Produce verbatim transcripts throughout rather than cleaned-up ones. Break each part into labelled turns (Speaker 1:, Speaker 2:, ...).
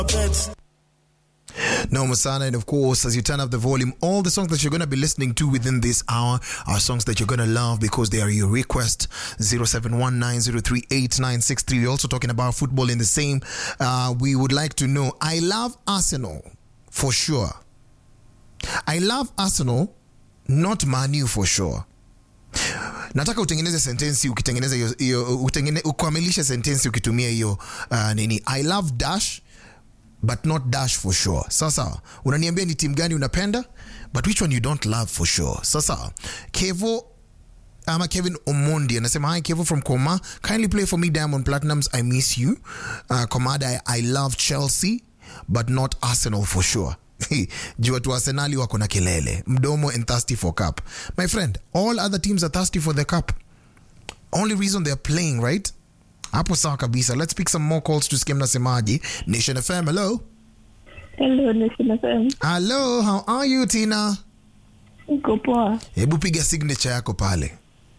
Speaker 1: No, Masana, and of course, as you turn up the volume, all the songs that you're going to be listening to within this hour are songs that you're going to love because they are your request. zero seven one nine zero three eight nine six three. We're also talking about football in the same. Uh, we would like to know, I love Arsenal for sure. I love Arsenal, not Man U for sure. Nataka utengeneze sentensi ukitengeneza hiyo hiyo utengene ukamilishe sentensi ukitumia hiyo uh, nini I love dash but not dash for sure. Sasa unaniambia ni team gani unapenda but which one you don't love for sure. Sasa Kevo ama Kevin Omondi anasema hi Kevo from Koma, kindly play for me Diamond Platnumz I miss you. uh, Komada I, I love Chelsea but not Arsenal for sure. Jua tu Arsenali wako na kelele mdomo and thirsty for cup. My friend, all other teams are thirsty for the cup. Only reason they're playing, right? Hapo sawa kabisa. Let's pick some more calls to skim na semaji. Nation F M, hello.
Speaker 2: Hello, Nation F M.
Speaker 1: Hello, how are you, Tina?
Speaker 2: Niko poa.
Speaker 1: Hebu piga signature yako pale.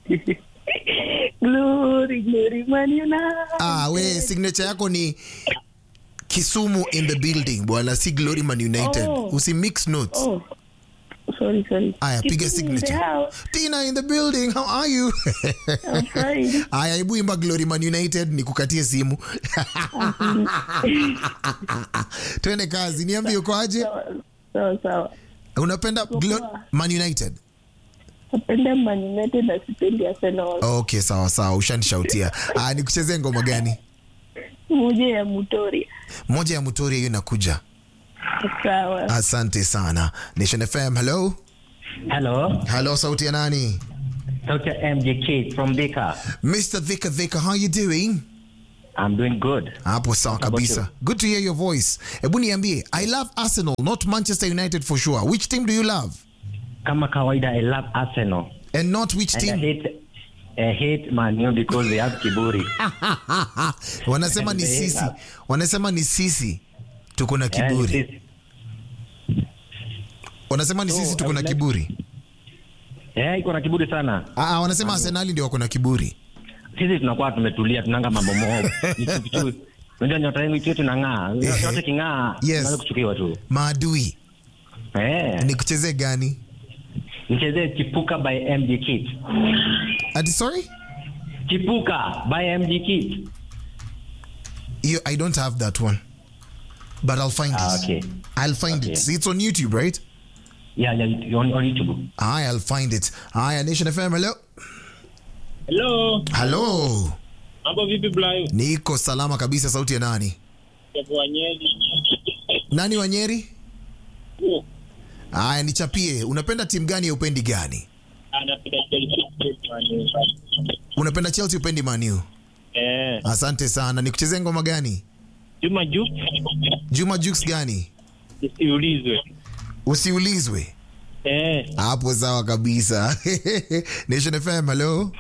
Speaker 2: Glory, glory, Man United.
Speaker 1: Ah, we signature yako ni Kisumu in the building, bwana, si Glory Man United.
Speaker 2: Oh.
Speaker 1: Usi mix notes.
Speaker 2: Oh, sorry, sorry.
Speaker 1: Aya, piga signature. Tina in the building, how are you?
Speaker 2: I'm fine.
Speaker 1: Aya, hebu imba Glory Man United nikukatie simu. Twende kazi, niambie uko aje?
Speaker 2: Sawa, sawa.
Speaker 1: Unapenda Glo- Man United?
Speaker 2: Napenda Man United na sipendi Arsenal.
Speaker 1: Okay, sawa sawa, ushanishautia. Ah, nikuchezee ngoma gani?
Speaker 2: Moja ya Mutori.
Speaker 1: Moja ya Mutori hiyo inakuja.
Speaker 2: Sawa.
Speaker 1: Asante sana. Nation F M, hello.
Speaker 3: Hello.
Speaker 1: Hello, sauti ya nani?
Speaker 3: Doctor M J K from Bika.
Speaker 1: Mister Vika Vika, how you doing?
Speaker 3: I'm doing good.
Speaker 1: Hapo sawa kabisa. Good to hear your voice. Hebu niambie, I love Arsenal, not Manchester United for sure. Which team do you love?
Speaker 3: Kama kawaida, I love Arsenal.
Speaker 1: And not which
Speaker 3: And
Speaker 1: team?
Speaker 3: I hate, I hate Man U because they have kiburi.
Speaker 1: Wanasema ni sisi. Wanasema ni sisi. Tuko na kiburi.
Speaker 3: Yeah,
Speaker 1: Wanasema ni
Speaker 3: So,
Speaker 1: sisi tuko
Speaker 3: I
Speaker 1: na
Speaker 3: would like-
Speaker 1: kiburi.
Speaker 3: yeah, iko na kiburi sana.
Speaker 1: Ah, ah, wanasema Arsenal ndio wako na kiburi.
Speaker 3: Sisi tunakuwa tumetulia, tunanga mambo mob. Unajua nyota yangu ikiwa tunang'aa. Yote king'aa,
Speaker 1: Yes.
Speaker 3: tunaweza kuchukiwa tu.
Speaker 1: Maadui.
Speaker 3: Eh.
Speaker 1: Nikuchezee gani?
Speaker 3: Nichezee Chipuka by M J Kid.
Speaker 1: Ati sorry?
Speaker 3: Chipuka by M J Kid.
Speaker 1: You, I don't have that one. But I'll find
Speaker 3: Ah,
Speaker 1: it.
Speaker 3: okay.
Speaker 1: I'll find
Speaker 3: Okay.
Speaker 1: it. See, it's on YouTube, right?
Speaker 3: Yeah, yeah, on, on YouTube.
Speaker 1: Aye, I'll find it. Aye, Nation F M, hello.
Speaker 4: Hello,
Speaker 1: Hello.
Speaker 4: mambo vipi Blayo?
Speaker 1: Niko salama kabisa, sauti ya nani?
Speaker 4: Kwa Wanyeri.
Speaker 1: Nani wa Nyeri?
Speaker 4: Oh,
Speaker 1: Aya, nichapie. Unapenda timu gani ya upendi gani?
Speaker 4: anapenda Chelsea.
Speaker 1: Unapenda Chelsea upendi Man U?
Speaker 4: Eh,
Speaker 1: Asante sana. Nikuchezee ngoma gani?
Speaker 4: Juma Juk,
Speaker 1: Juma Jux gani?
Speaker 4: usiulizwe.
Speaker 1: Usiulizwe.
Speaker 4: Eh,
Speaker 1: Hapo sawa kabisa. Nation F M, hello.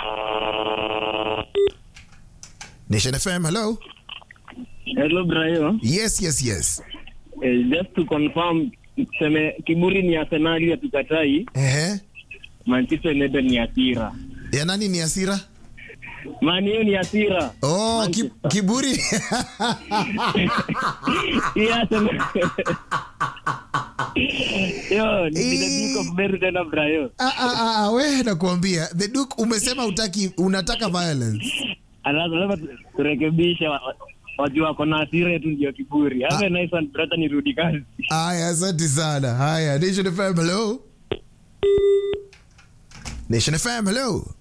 Speaker 1: Nation F M, hello.
Speaker 5: Hello Brayo.
Speaker 1: Yes, yes, yes.
Speaker 5: Eh, just to confirm, tuseme kiburi ni Arsenal ya tukatai,
Speaker 1: Ehe.
Speaker 5: Manchester United ni hasira.
Speaker 1: Ya nani ni hasira?
Speaker 5: Man U ni hasira.
Speaker 1: Oh, ki, kiburi.
Speaker 5: Yeah, yo, ni the Duke of Beru tena Brayo.
Speaker 1: Ah, ah, ah, we nakuambia. The Duke umesema utaki, unataka violence.
Speaker 5: Alafu lazima turekebisha wa- wa- wajua wako na hasira tu ndio kiburi. Have a nice one brother, nirudi kazi.
Speaker 1: Haya, asante sana. Haya, Nation F M, hello. Nation F M, hello.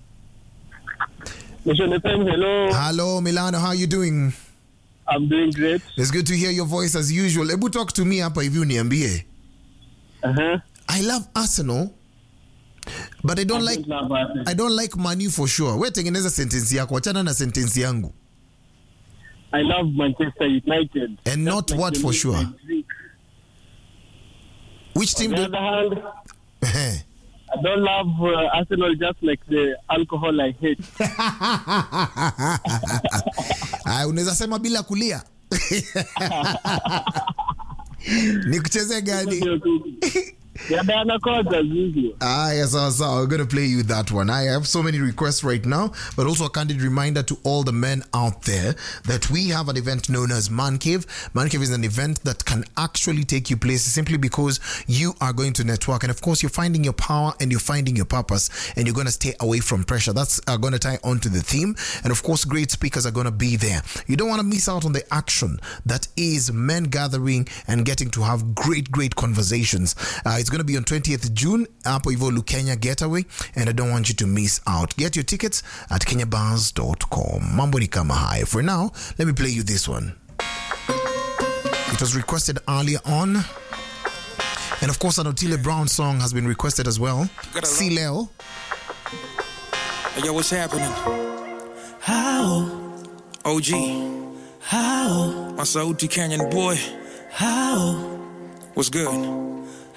Speaker 5: Nation F M, hello.
Speaker 1: Hello, Milano, how you doing?
Speaker 5: I'm doing great.
Speaker 1: It's good to hear your voice as usual. Ebu talk to me hapa hivi uniambie.
Speaker 5: Uh-huh.
Speaker 1: I love Arsenal, but I don't like I don't like Man U for sure. We tengeneza sentence yako, achana na sentence yangu.
Speaker 5: I love Manchester United.
Speaker 1: And not what for sure? Which team
Speaker 5: On the
Speaker 1: do
Speaker 5: other hand, I don't love uh, Arsenal just like the alcohol I hate.
Speaker 1: Ah, unaweza sema bila kulia. Nikuchezee gani?
Speaker 5: Ya Diana Koza Zuzu.
Speaker 1: Ah, yes, so, so we're going to play you that one. I have so many requests right now, but also a candid reminder to all the men out there that we have an event known as Man Cave. Man Cave is an event that can actually take you places simply because you are going to network. And of course, you're finding your power and you're finding your purpose, and you're going to stay away from pressure. That's uh, going to tie on to the theme. And of course, great speakers are going to be there. You don't want to miss out on the action that is men gathering and getting to have great, great conversations. Uh, it's going to be on twentieth of June, Apo Ivo Lukenya Getaway, and I don't want you to miss out. Get your tickets at kenya bars dot com. Mambo ni kama haya. For now, let me play you this one. It was requested earlier on. And of course, an Otile Brown song has been requested as well. C. Leo.
Speaker 6: Hey, yo, what's happening? How? O G. How? My Sauti Canyon boy. How? What's good?